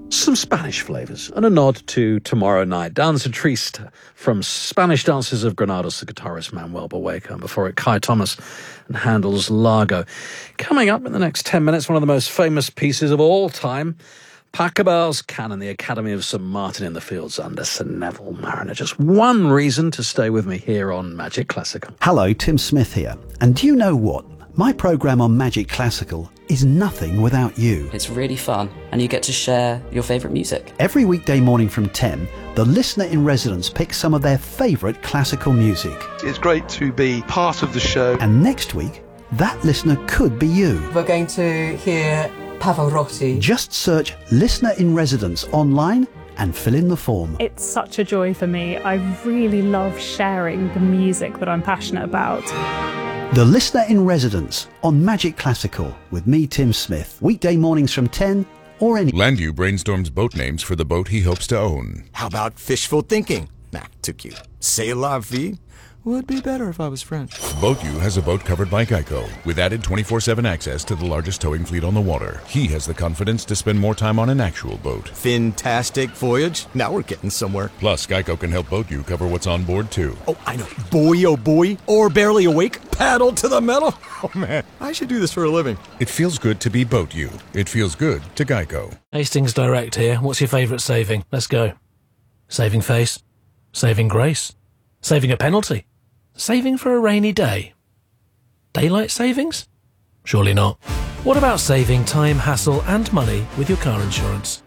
some Spanish flavours and a nod to Tomorrow Night. Danza Triste from Spanish Dances of Granados, the guitarist Manuel Baweca, and before it, Kai Thomas and Handel's Largo. Coming up in the next 10 minutes, one of the most famous pieces of all time, Pachelbel's Canon, the Academy of St Martin in the Fields under Sir Neville Marriner. Just one reason to stay with me here on Magic Classical. Hello, Tim Smith here. And do you know what? My programme on Magic Classical is nothing without you. It's really fun, and you get to share your favourite music. Every weekday morning from 10, the listener in residence picks some of their favourite classical music. It's great to be part of the show. And next week, that listener could be you. We're going to hear Pavarotti. Just search Listener in Residence online and fill in the form. It's such a joy for me. I really love sharing the music that I'm passionate about. The Listener in Residence on Magic Classical with me, Tim Smith. Weekday mornings from 10 or any... Landview brainstorms boat names for the boat he hopes to own. How about fishful thinking? Nah, too cute. C'est la vie? Would be better if I was French. BoatU has a boat covered by Geico with added 24/7 access to the largest towing fleet on the water. He has the confidence to spend more time on an actual boat. Fantastic voyage. Now we're getting somewhere. Plus, Geico can help BoatU cover what's on board, too. Oh, I know. Boy, oh boy. Or barely awake. Paddle to the metal. Oh, man. I should do this for a living. It feels good to be BoatU. It feels good to Geico. Hastings Direct here. What's your favourite saving? Let's go. Saving face. Saving grace. Saving a penalty. Saving for a rainy day. Daylight savings? Surely not. What about saving time, hassle and money with your car insurance?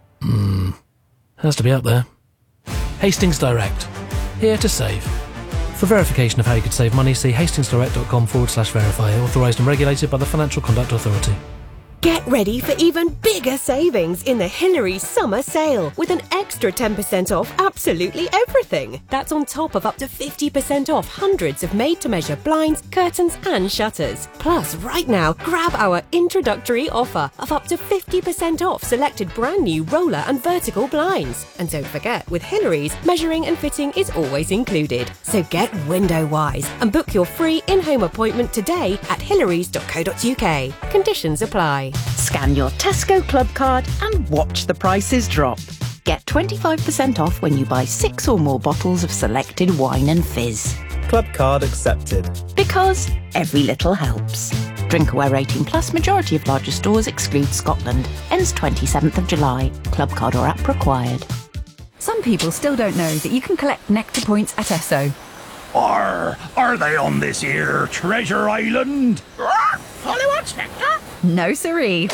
Has to be up there. Hastings Direct. Here to save. For verification of how you could save money, see hastingsdirect.com/verify. Authorised and regulated by the Financial Conduct Authority. Get ready for even bigger savings in the Hillary Summer Sale with an extra 10% off absolutely everything. That's on top of up to 50% off hundreds of made-to-measure blinds, curtains and shutters. Plus, right now, grab our introductory offer of up to 50% off selected brand new roller and vertical blinds. And don't forget, with Hillary's, measuring and fitting is always included. So get window-wise and book your free in-home appointment today at hillarys.co.uk. Conditions apply. Scan your Tesco Club card and watch the prices drop. Get 25% off when you buy 6 or more bottles of selected wine and fizz. Club card accepted. Because every little helps. Drinkaware 18 plus, majority of larger stores exclude Scotland. Ends 27th of July. Club card or app required. Some people still don't know that you can collect Nectar points at Esso. Are they on this here treasure island? Hollywood's Nectar? No, siree.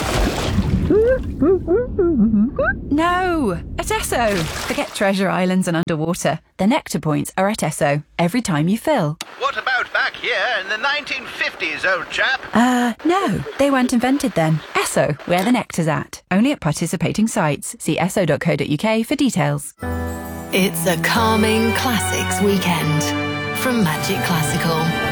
No, at Esso. Forget treasure islands and underwater. The Nectar points are at Esso every time you fill. What about back here in the 1950s, old chap? No, they weren't invented then. Esso, where the nectar's at. Only at participating sites. See esso.co.uk for details. It's a calming classics weekend from Magic Classical.